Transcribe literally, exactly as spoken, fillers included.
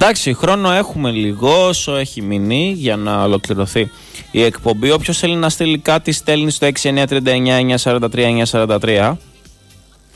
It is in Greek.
Εντάξει, χρόνο έχουμε λίγο, όσο έχει μείνει για να ολοκληρωθεί η εκπομπή. Όποιος θέλει να στείλει κάτι, στέλνει στο έξι εννιά τρία εννιά εννιά τέσσερα τρία εννιά τέσσερα τρία.